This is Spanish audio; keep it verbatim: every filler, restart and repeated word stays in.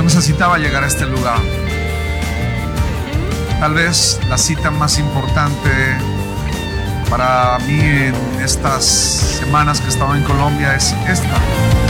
Yo necesitaba llegar a este lugar. Tal vez la cita más importante para mí en estas semanas que he estado en Colombia es esta.